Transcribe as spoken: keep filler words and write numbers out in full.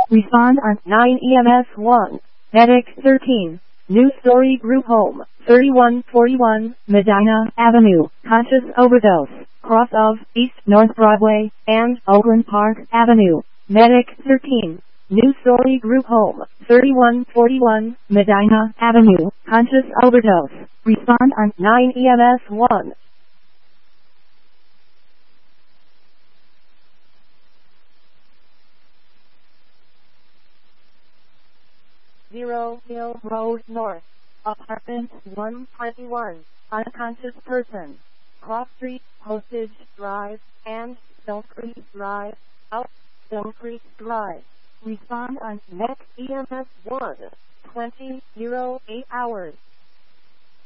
Respond on nine E M S one. Medic thirteen. New Story Group Home, thirty-one forty-one, Medina Avenue, conscious overdose, cross of East North Broadway and Oakland Park Avenue. Medic thirteen. New Story Group Home, thirty-one forty-one, Medina Avenue, conscious overdose. Respond on nine E M S one. Zero Hill Road North, apartment one twenty-one, unconscious person, Cross Street, Postage Drive, and Stone Creek Drive, out Stone Creek Drive. Respond on next E M S one, twenty, zero, eight hours.